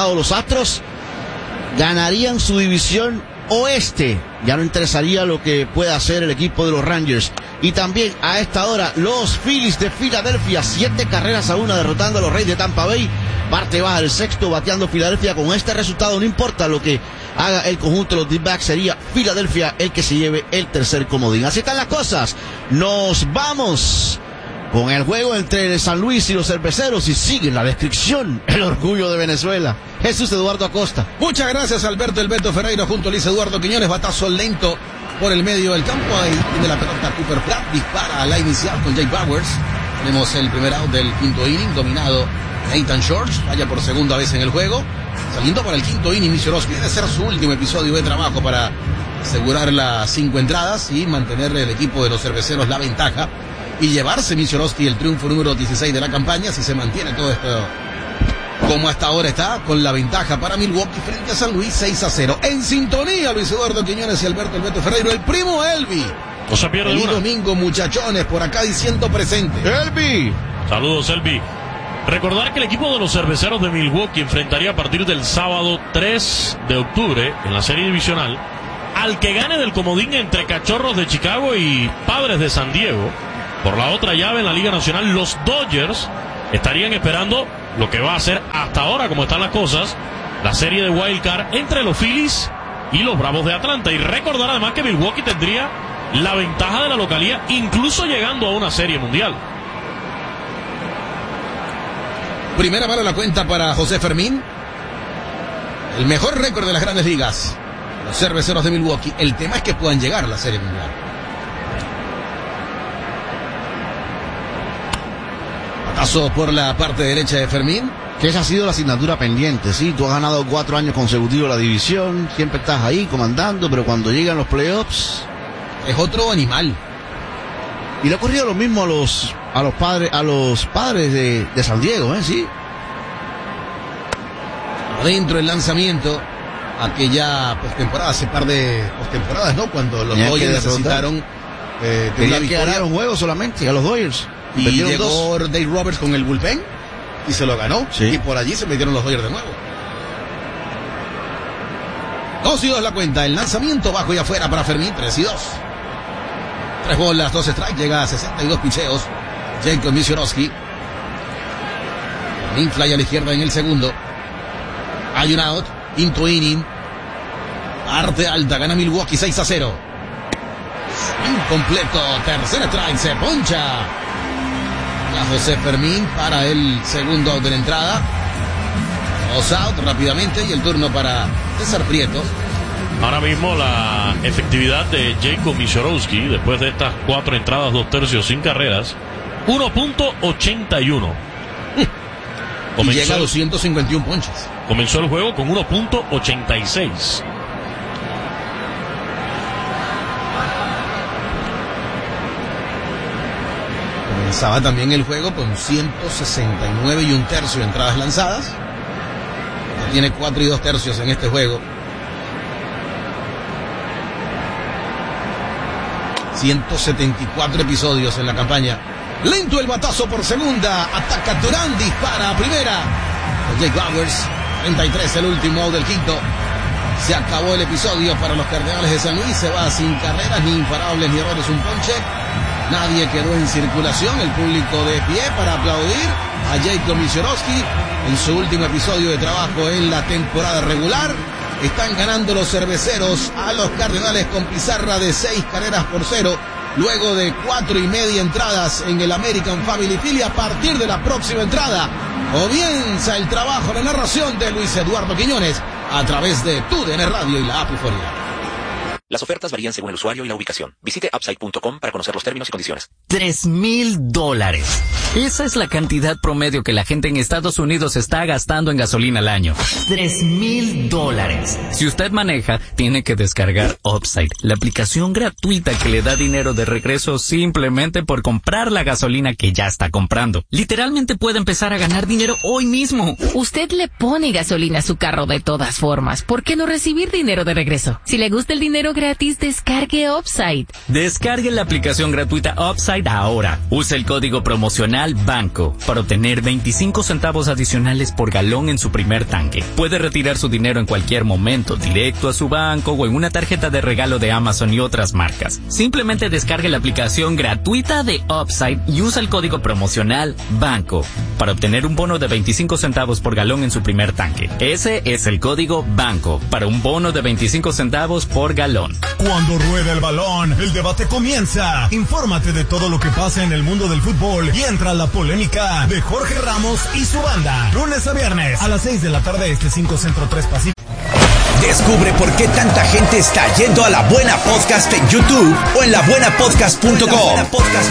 pasado los Astros ganarían su división oeste. Ya no interesaría lo que pueda hacer el equipo de los Rangers. Y también a esta hora los Phillies de Filadelfia, 7-1 derrotando a los Reyes de Tampa Bay. Parte baja del sexto, bateando Filadelfia. Con este resultado no importa lo que haga el conjunto de los D-backs, sería Filadelfia el que se lleve el tercer comodín. Así están las cosas. Nos vamos con el juego entre el San Luis y los Cerveceros, y sigue en la descripción el orgullo de Venezuela, Jesús Eduardo Acosta. Muchas gracias, Alberto El Beto Ferreira junto a Luis Eduardo Quiñones. Batazo lento por el medio del campo. Ahí tiene la pelota Cooper Pratt, dispara a la inicial con Jay Bowers. Tenemos el primer out del quinto inning, dominado Nathan George, vaya por segunda vez en el juego. Saliendo para el quinto inning, Michorowski debe ser su último episodio de trabajo para asegurar las 5 entradas y mantenerle el equipo de los Cerveceros la ventaja y llevarse Michorowski el triunfo número 16 de la campaña, si se mantiene todo esto como hasta ahora está, con la ventaja para Milwaukee frente a San Luis 6-0. En sintonía, Luis Eduardo Quiñones y Alberto El Beto Ferreiro, el primo Elvi. No se pierde Feliz una. domingo, muchachones, por acá diciendo presente. Elvi. Saludos, Elvi. Recordar que el equipo de los Cerveceros de Milwaukee enfrentaría a partir del sábado 3 de octubre en la serie divisional al que gane del comodín entre Cachorros de Chicago y Padres de San Diego. Por la otra llave en la Liga Nacional, los Dodgers estarían esperando lo que va a ser hasta ahora, como están las cosas, la serie de Wild Card entre los Phillies y los Bravos de Atlanta. Y recordar además que Milwaukee tendría la ventaja de la localía, incluso llegando a una serie mundial. Primera bala a la cuenta para José Fermín. El mejor récord de las Grandes Ligas, los Cerveceros de Milwaukee. El tema es que puedan llegar a la serie mundial. Paso por la parte derecha de Fermín. Que esa ha sido la asignatura pendiente, ¿sí? Tú has ganado 4 años consecutivos la división, siempre estás ahí comandando, pero cuando llegan los playoffs es otro animal. Y le ha ocurrido lo mismo a los padres de San Diego, ¿sí? Adentro el lanzamiento, aquella postemporada, hace par de postemporadas, ¿no? Cuando los Dodgers necesitaron tenían que ganar un juego solamente a los Dodgers. Y llegó Dave Roberts con el bullpen y se lo ganó. Sí. Y por allí se metieron los Dodgers de nuevo. 2-2 la cuenta. El lanzamiento bajo y afuera para Fermín. 3-2. 3 bolas, 2 strikes. Llega a 62 picheos Jacob Michorowski. Fermín fly a la izquierda en el segundo. Hay un out. Quinto inning. Parte alta. Gana Milwaukee 6-0. Incompleto. Tercer strike. Se poncha a José Fermín para el segundo out de la entrada. 2 out rápidamente y el turno para César Prieto. Ahora mismo la efectividad de Jacob Michorowski, después de estas 4 entradas, 2 tercios sin carreras, 1.81. Y llega a 251 ponches. Comenzó el juego con 1.86. Comenzaba también el juego con 169 y un tercio de entradas lanzadas. Ya tiene 4 y 2 tercios en este juego. 174 episodios en la campaña. Lento el batazo por segunda. Ataca Durán, dispara a primera. Jake Bowers, 33, el último out del quinto. Se acabó el episodio para los Cardenales de San Luis. Se va sin carreras, ni imparables, ni errores, un ponche. Nadie quedó en circulación. El público de pie para aplaudir a Jacob Michorowski en su último episodio de trabajo en la temporada regular. Están ganando los Cerveceros a los Cardenales con pizarra de 6-0, luego de 4.5 entradas en el American Family Field. A partir de la próxima entrada comienza el trabajo, la narración de Luis Eduardo Quiñones a través de TUDN Radio y la app Euforia. Las ofertas varían según el usuario y la ubicación. Visite upside.com para conocer los términos y condiciones. $3,000. Esa es la cantidad promedio que la gente en Estados Unidos está gastando en gasolina al año. $3,000. Si usted maneja, tiene que descargar Upside, la aplicación gratuita que le da dinero de regreso simplemente por comprar la gasolina que ya está comprando. Literalmente puede empezar a ganar dinero hoy mismo. Usted le pone gasolina a su carro de todas formas. ¿Por qué no recibir dinero de regreso? Si le gusta el dinero gratis, descargue Upside. Descargue la aplicación gratuita Upside ahora. Use el código promocional BANCO para obtener 25 centavos adicionales por galón en su primer tanque. Puede retirar su dinero en cualquier momento, directo a su banco o en una tarjeta de regalo de Amazon y otras marcas. Simplemente descargue la aplicación gratuita de Upside y usa el código promocional BANCO para obtener un bono de 25 centavos por galón en su primer tanque. Ese es el código BANCO para un bono de 25 centavos por galón. Cuando rueda el balón, el debate comienza. Infórmate de todo lo que pasa en el mundo del fútbol y entra a la polémica de Jorge Ramos y su banda. Lunes a viernes a las 6 de la tarde, 5 Centro 3 Pacífico. Descubre por qué tanta gente está yendo a La Buena Podcast en YouTube o en labuenapodcast.com.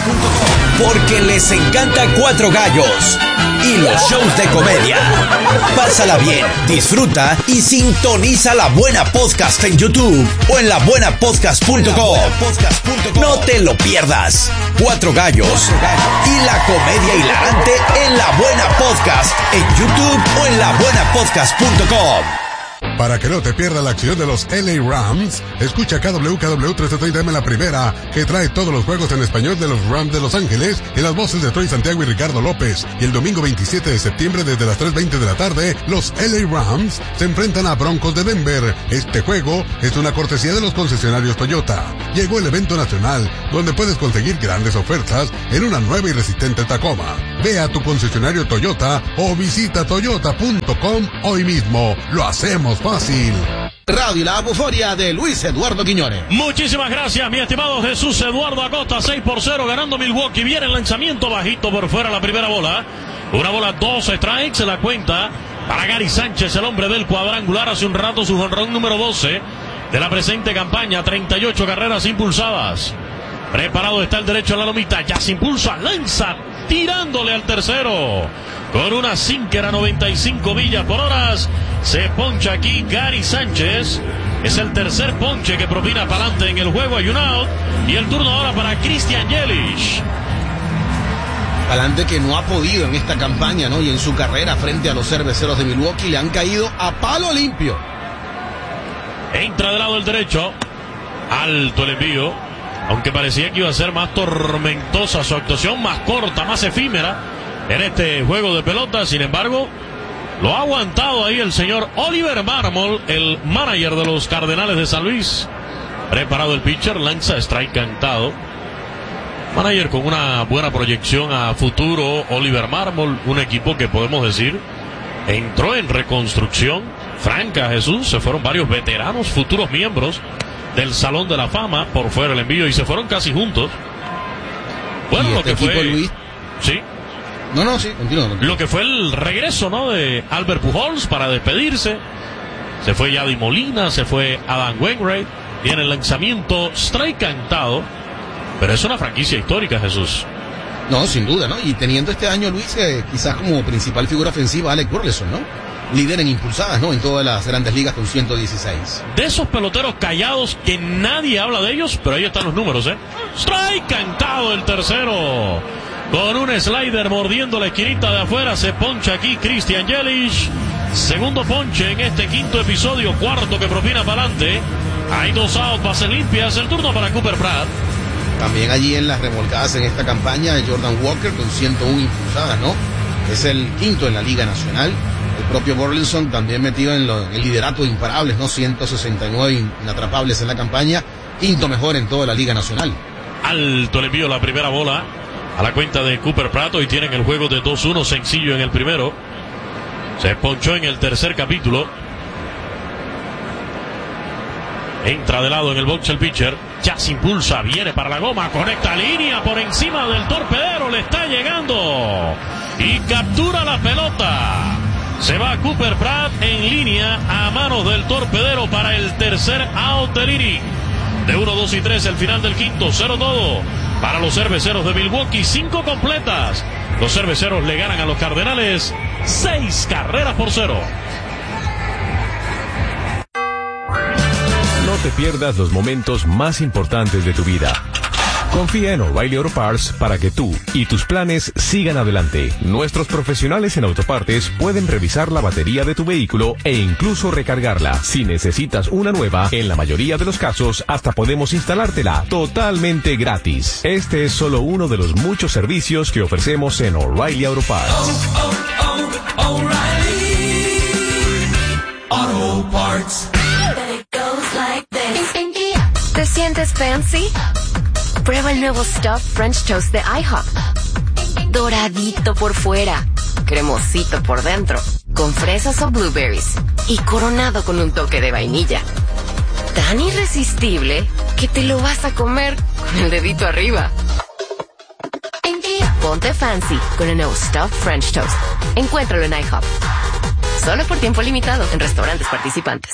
Porque les encanta Cuatro Gallos y los shows de comedia. Pásala bien, disfruta y sintoniza La Buena Podcast en YouTube o en labuenapodcast.com. No te lo pierdas. Cuatro Gallos y la comedia hilarante en La Buena Podcast en YouTube o en labuenapodcast.com. Para que no te pierdas la acción de los LA Rams, escucha KWKW 1330M La Primera, que trae todos los juegos en español de los Rams de Los Ángeles, en las voces de Troy Santiago y Ricardo López. Y el domingo 27 de septiembre desde las 3:20 de la tarde, los LA Rams se enfrentan a Broncos de Denver. Este juego es una cortesía de los concesionarios Toyota. Llegó el evento nacional, donde puedes conseguir grandes ofertas en una nueva y resistente Tacoma. Ve a tu concesionario Toyota o visita toyota.com hoy mismo. Lo hacemos fácil. Radio y la Buforia de Luis Eduardo Quiñones. Muchísimas gracias, mi estimado Jesús Eduardo Acosta. 6-0 ganando Milwaukee. Viene el lanzamiento bajito por fuera, la primera bola. Una bola, 2 strikes, se la cuenta para Gary Sánchez, el hombre del cuadrangular. Hace un rato su jonrón número 12 de la presente campaña. 38 carreras impulsadas. Preparado está el derecho a la lomita. Ya se impulsa, lanza, tirándole al tercero. Con una sinker a 95 millas por hora. Se poncha aquí Gary Sánchez. Es el tercer ponche que propina para adelante en el juego. Hay un out. Y el turno ahora para Christian Yelich. Adelante que no ha podido en esta campaña, ¿no? Y en su carrera frente a los Cerveceros de Milwaukee le han caído a palo limpio. Entra del lado del derecho. Alto el envío. Aunque parecía que iba a ser más tormentosa su actuación, más corta, más efímera en este juego de pelota. Sin embargo, lo ha aguantado ahí el señor Oliver Marmol, el manager de los Cardenales de San Luis. Preparado el pitcher, lanza strike cantado. Manager con una buena proyección a futuro, Oliver Marmol, un equipo que podemos decir entró en reconstrucción franca, Jesús. Se fueron varios veteranos, futuros miembros del Salón de la Fama por fuera el envío y se fueron casi juntos. Bueno, lo que fue Luis. Sí. No, sí, continúa. Lo que fue el regreso, ¿no?, de Albert Pujols para despedirse. Se fue Yadi Molina, se fue Adam Wainwright. Viene el lanzamiento, strike cantado. Pero es una franquicia histórica, Jesús. No, sin duda, ¿no? Y teniendo este año, Luis, quizás como principal figura ofensiva, Alec Burleson, ¿no? Líder en impulsadas, ¿no? En todas las grandes ligas con 116. De esos peloteros callados que nadie habla de ellos, pero ahí están los números, ¿eh? Strike cantado el tercero. Con un slider mordiendo la esquinita de afuera, se poncha aquí Christian Yelich. Segundo ponche en este quinto episodio, cuarto que propina para adelante. Hay 2 outs, bases limpias, el turno para Cooper Pratt. También allí en las remolcadas en esta campaña, Jordan Walker con 101 impulsadas, ¿no? Es el quinto en la Liga Nacional. El propio Burleson también metido en el liderato de imparables, ¿no? 169 inatrapables en la campaña. Quinto mejor en toda la Liga Nacional. Alto le envío la primera bola a la cuenta de Cooper Pratt. Y tienen el juego de 2-1 sencillo en el primero. Se ponchó en el tercer capítulo. Entra de lado en el box el pitcher. Ya se impulsa, viene para la goma, conecta línea por encima del torpedero, le está llegando y captura la pelota. Se va Cooper Pratt en línea a manos del torpedero para el tercer out del inning. De 1, 2 y 3 el final del quinto, 0 todo para los Cerveceros de Milwaukee, 5 completas. Los Cerveceros le ganan a los Cardenales 6-0. No te pierdas los momentos más importantes de tu vida. Confía en O'Reilly Auto Parts para que tú y tus planes sigan adelante. Nuestros profesionales en autopartes pueden revisar la batería de tu vehículo e incluso recargarla. Si necesitas una nueva, en la mayoría de los casos hasta podemos instalártela totalmente gratis. Este es solo uno de los muchos servicios que ofrecemos en O'Reilly Auto Parts. Auto Parts. ¿Te sientes fancy? Prueba el nuevo Stuffed French Toast de IHOP. Doradito por fuera, cremosito por dentro, con fresas o blueberries y coronado con un toque de vainilla. Tan irresistible que te lo vas a comer con el dedito arriba. Ponte fancy con el nuevo Stuffed French Toast. Encuéntralo en IHOP. Solo por tiempo limitado en restaurantes participantes.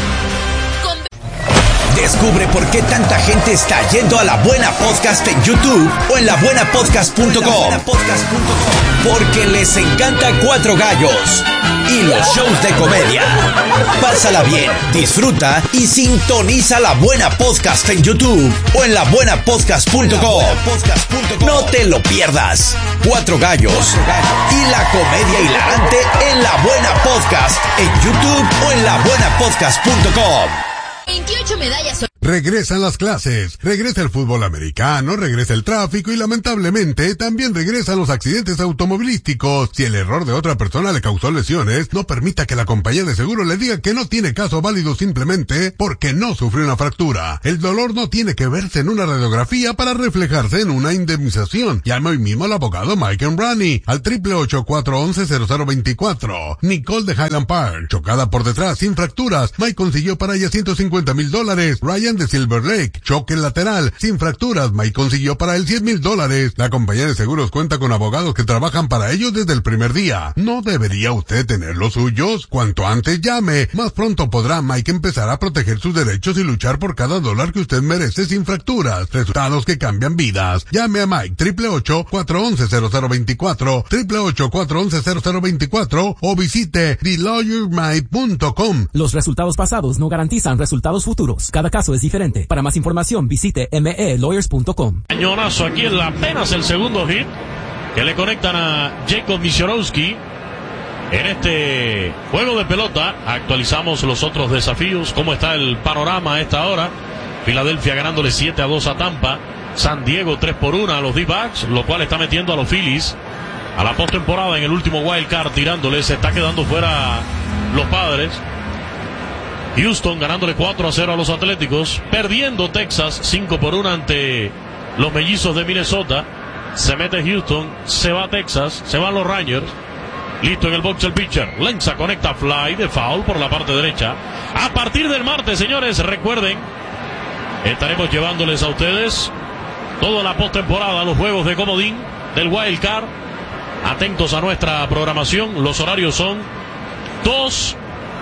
Descubre por qué tanta gente está yendo a La Buena Podcast en YouTube o en labuenapodcast.com. Porque les encanta Cuatro Gallos y los shows de comedia. Pásala bien, disfruta y sintoniza La Buena Podcast en YouTube o en labuenapodcast.com. No te lo pierdas. Cuatro Gallos y la comedia hilarante en La Buena Podcast en YouTube o en labuenapodcast.com. 28 medallas. Regresan las clases, regresa el fútbol americano, regresa el tráfico y lamentablemente también regresan los accidentes automovilísticos. Si el error de otra persona le causó lesiones, no permita que la compañía de seguro le diga que no tiene caso válido simplemente porque no sufrió una fractura. El dolor no tiene que verse en una radiografía para reflejarse en una indemnización. Llame hoy mismo al abogado Mike Brani al 888-411-0024. Nicole de Highland Park, chocada por detrás sin fracturas. Mike consiguió para ella $150,000. Ryan de Silver Lake, choque lateral, sin fracturas. Mike consiguió para él $100,000. La compañía de seguros cuenta con abogados que trabajan para ellos desde el primer día. ¿No debería usted tener los suyos? Cuanto antes llame, más pronto podrá Mike empezar a proteger sus derechos y luchar por cada dólar que usted merece sin fracturas. Resultados que cambian vidas. Llame a Mike 888-411-0024, 888-411-0024 o visite TheLawyerMike.com. Los resultados pasados no garantizan resultados futuros. Cada caso es diferente. Para más información visite melawyers.com. Cañonazo aquí en apenas el segundo hit que le conectan a Jacob Misiorowski. En este juego de pelota actualizamos los otros desafíos. ¿Cómo está el panorama a esta hora? Filadelfia ganándole 7-2 a Tampa. San Diego 3-1 a los D-backs, lo cual está metiendo a los Phillies a la postemporada en el último wild card tirándole. Se está quedando fuera los Padres. Houston ganándole 4-0 a los Atléticos, perdiendo Texas 5-1 ante los Mellizos de Minnesota. Se mete Houston, se va Texas, se van los Rangers. Listo en el box el pitcher. Lenza conecta fly de foul por la parte derecha. A partir del martes, señores, recuerden, estaremos llevándoles a ustedes toda la postemporada, los juegos de comodín del Wild Card. Atentos a nuestra programación. Los horarios son 2,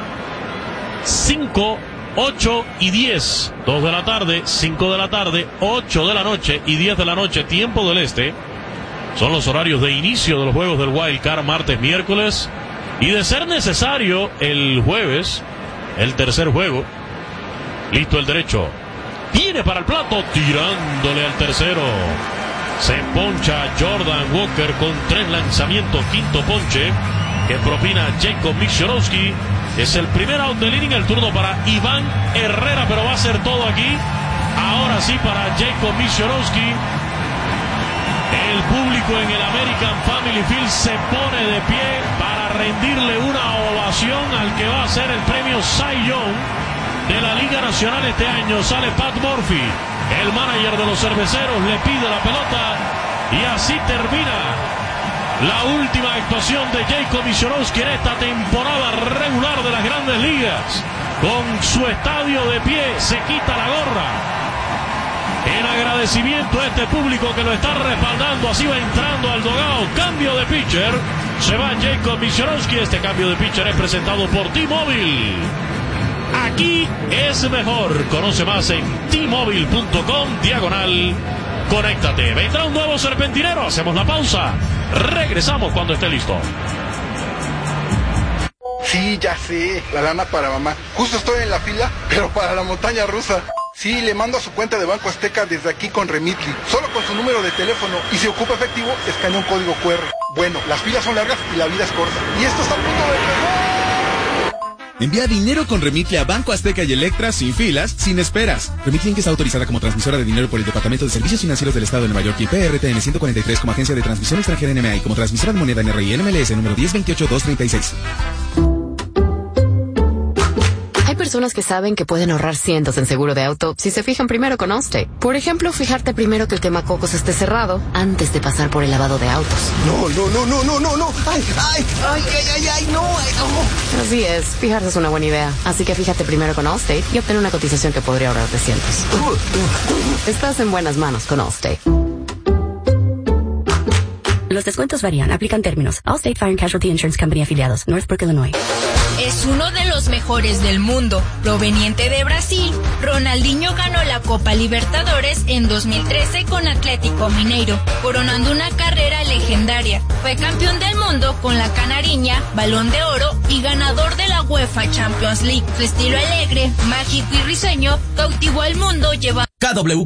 5, 8 y 10. 2 de la tarde, 5 de la tarde, 8 de la noche y 10 de la noche, tiempo del este. Son los horarios de inicio de los juegos del Wild Card, martes, miércoles. Y de ser necesario, el jueves, el tercer juego. Listo el derecho. Viene para el plato, tirándole al tercero. Se poncha Jordan Walker con 3 lanzamientos, quinto ponche que propina Jacob Misiorowski. Es el primer out del inning, el turno para Iván Herrera, pero va a ser todo aquí. Ahora sí para Jacob Misiorowski. El público en el American Family Field se pone de pie para rendirle una ovación al que va a ser el premio Cy Young de la Liga Nacional este año. Sale Pat Murphy, el manager de los cerveceros, le pide la pelota y así termina la última actuación de Jacob Misiorowski en esta temporada regular de las Grandes Ligas. Con su estadio de pie se quita la gorra en agradecimiento a este público que lo está respaldando. Así va entrando al dugout. Cambio de pitcher, se va Jacob Misiorowski. Este cambio de pitcher es presentado por T-Mobile. Aquí es mejor. Conoce más en T-Mobile.com/conéctate. Vendrá un nuevo serpentinero. Hacemos la pausa. Regresamos cuando esté listo. Sí, ya sé. La lana para mamá. Justo estoy en la fila, pero para la montaña rusa. Sí, le mando a su cuenta de Banco Azteca desde aquí con Remitly. Solo con su número de teléfono. Y si ocupa efectivo, escanea un código QR. Bueno, las filas son largas y la vida es corta. Y esto está a punto de empezar. Envía dinero con Remitly a Banco Azteca y Electra sin filas, sin esperas. Remitly Inc. está autorizada como transmisora de dinero por el Departamento de Servicios Financieros del Estado de Nueva York y PRTN 143 como agencia de transmisión extranjera NMA y como transmisora de moneda NRI NMLS número 1028236. Hay personas que saben que pueden ahorrar cientos en seguro de auto si se fijan primero con Allstate. Por ejemplo, fijarte primero que el quemacocos esté cerrado antes de pasar por el lavado de autos. No. Ay, no. Así es, fijarse es una buena idea. Así que fíjate primero con Allstate y obtén una cotización que podría ahorrarte cientos. Estás en buenas manos con Allstate. Los descuentos varían, aplican términos. Allstate Fire and Casualty Insurance Company afiliados, Northbrook, Illinois. Es uno de los mejores del mundo. Proveniente de Brasil, Ronaldinho ganó la Copa Libertadores en 2013 con Atlético Mineiro, coronando una carrera legendaria. Fue campeón del mundo con la Canariña, Balón de Oro y ganador de la UEFA Champions League. Su estilo alegre, mágico y risueño cautivó al mundo llevando